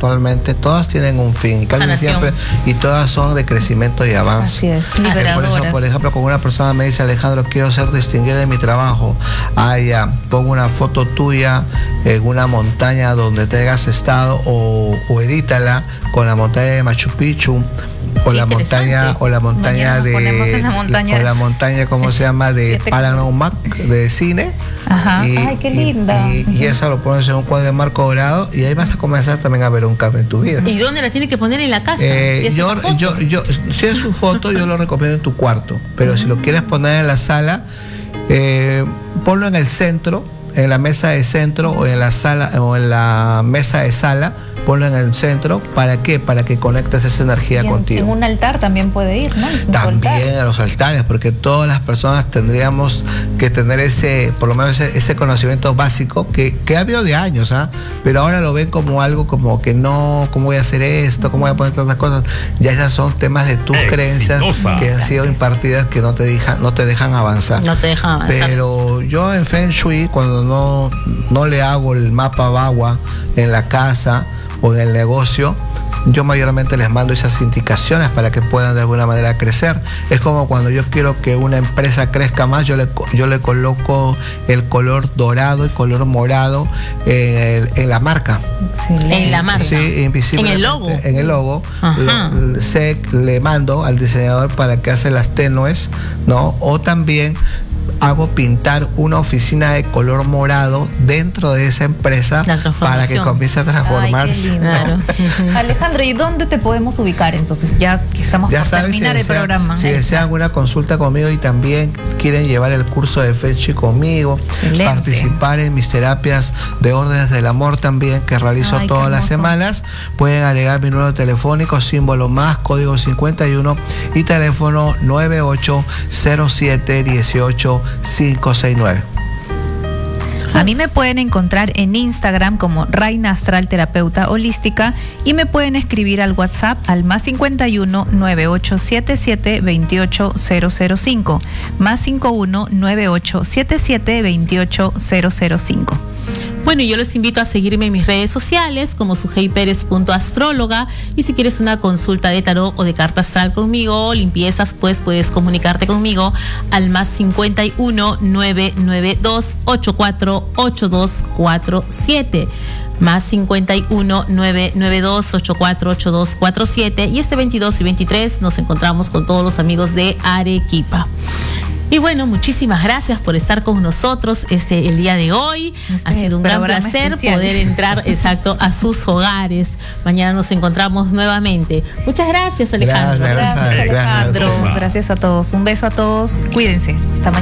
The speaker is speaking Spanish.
espiritualmente, todas tienen un fin y casi Sanación. siempre, y todas son de crecimiento y avance. Así es, Por eso, liberadoras. por ejemplo, cuando una persona me dice, Alejandro, quiero ser distinguido en mi trabajo, ya, pongo una foto tuya en una montaña donde te hayas estado, o edítala con la montaña de Machu Picchu, o la montaña Mañana nos ponemos en la montaña. o la montaña, ¿cómo se llama? De Panoramac, de cine. Ajá. Ay, qué linda. Y eso lo pones en un cuadro de marco dorado y ahí vas a comenzar también a ver un cambio en tu vida. ¿Y dónde la tienes que poner? En la casa. Si Si es su foto, yo lo recomiendo en tu cuarto, pero si lo quieres poner en la sala, ponlo en el centro, en la mesa de centro, o en la sala, o en la mesa de sala, ponlo en el centro. ¿Para qué? Para que conectes esa energía contigo. En un altar también puede ir, ¿no? También a los altares, porque todas las personas tendríamos que tener por lo menos ese conocimiento básico que ha habido de años, pero ahora lo ven como algo como que no, ¿cómo voy a hacer esto? ¿Cómo voy a poner tantas cosas? Ya esas son temas de tus creencias que han sido impartidas, que no te dejan avanzar. No te dejan avanzar. Pero yo en Feng Shui, cuando no le hago el mapa Bagua en la casa o en el negocio, yo mayormente les mando esas indicaciones para que puedan de alguna manera crecer. Es como cuando yo quiero que una empresa crezca más, yo le coloco el color dorado y color morado en la marca. En la marca. Sí, invisiblemente. En el logo. En el logo. Ajá. Le mando al diseñador para que hace las tenues, ¿no? O también hago pintar una oficina de color morado dentro de esa empresa para que comience a transformarse. Ay, claro. Alejandro, ¿y dónde te podemos ubicar entonces? Ya que estamos por terminar el programa. Si desean una consulta conmigo y también quieren llevar el curso de Feng Shui conmigo, participar en mis terapias de órdenes del amor también, que realizo todas las semanas, pueden agregar mi número telefónico, símbolo más, código 51 y teléfono 9807-18569. A mí me pueden encontrar en Instagram como Reina Astral Terapeuta Holística y me pueden escribir al WhatsApp al +51 9877 28005, +51 9877 28005. Bueno, y yo les invito a seguirme en mis redes sociales como sujeiperez.astróloga, y si quieres una consulta de tarot o de carta astral conmigo, limpiezas, pues puedes comunicarte conmigo al +51 992 84 8247. +51 992 84 8247. Y este 22 y 23 nos encontramos con todos los amigos de Arequipa. Y bueno, muchísimas gracias por estar con nosotros el día de hoy. Ha sido un gran placer poder entrar a sus hogares. Mañana nos encontramos nuevamente. Muchas gracias, Alejandro. Gracias, Alejandro. Gracias a todos. Un beso a todos. Cuídense. Hasta mañana.